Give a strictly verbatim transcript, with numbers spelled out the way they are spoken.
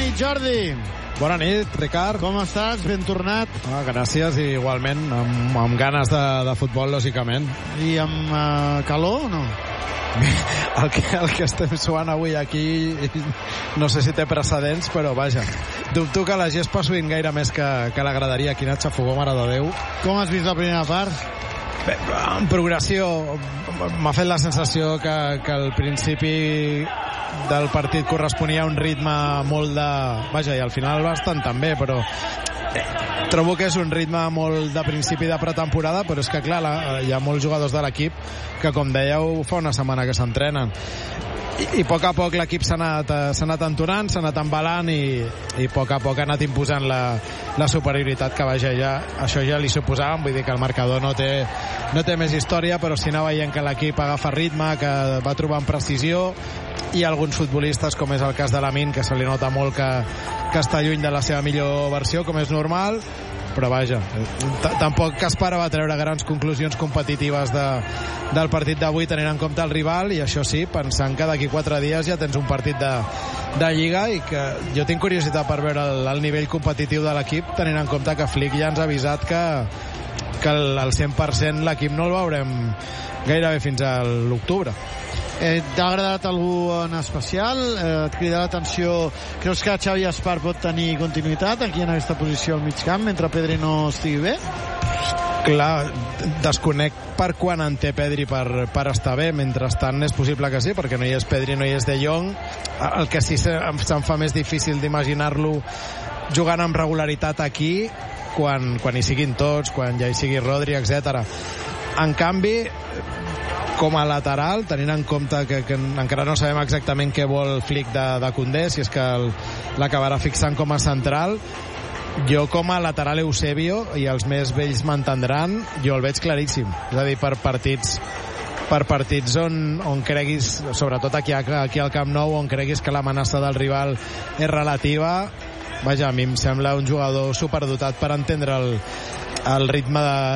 nit, Jordi. Bona nit, Ricard. Com estàs? Ben tornat. Ah, gràcies, i igualment, amb, amb ganes de, de futbol, lògicament. I amb uh, calor o no? El que, el que estem suant avui aquí no sé si té precedents, però vaja, dubto que la gespa suïn gaire més que, que la graderia. Quina xafogó, mare de Déu. Com has vist la primera part? Bé, en progressió m'ha fet la sensació que, que al principi del partit corresponia a un ritme molt de... Vaja, i al final bastant també, però trobo que és un ritme molt de principi de pretemporada, però és que clar, la, hi ha molts jugadors de l'equip que, com dèieu, fa una setmana que s'entrenen. I, i a poc a poc l'equip s'ha anat, s'ha anat entonant, s'ha anat embalant i, i a poc a poc ha anat imposant la, la superioritat que vaja, ja, això ja li suposàvem, vull dir que el marcador no té, no té més història, però si anava veient que l'equip agafa ritme, que va trobar amb precisió, i alguns futbolistes, com és el cas de Lamine, que se li nota molt que, que està lluny de la seva millor versió, com és normal, però vaja, tampoc esperava treure grans conclusions competitives de, del partit d'avui tenint en compte el rival, i això sí, pensant que d'aquí quatre dies ja tens un partit de, de Lliga, i que jo tinc curiositat per veure el, el nivell competitiu de l'equip, tenint en compte que Flick ja ens ha avisat que, que el, el cent per cent l'equip no el veurem gairebé fins a l'octubre. Eh, T'ha agradat algú en especial? Eh, et crida l'atenció? Creus que Xavi Espar pot tenir continuïtat aquí en aquesta posició al mig camp mentre Pedri no estigui bé? Clar, desconec per quan en té Pedri per, per estar bé. Mentrestant és possible que sí, perquè no hi és Pedri, no hi és De Jong. El que sí se'm fa més difícil d'imaginar-lo jugant amb regularitat aquí, quan, quan hi siguin tots, quan ja hi sigui Rodri, etcètera. En canvi, com a lateral, tenint en compte que, que encara no sabem exactament què vol Flick de, de Koundé, si és que el, l'acabarà fixant com a central, jo com a lateral Eusebio, i els més vells m'entendran, jo el veig claríssim. És a dir, per partits per partits on, on creguis, sobretot aquí, aquí al Camp Nou, on creguis que l'amenaça del rival és relativa, vaja, a mi em sembla un jugador superdotat per entendre el, el ritme de,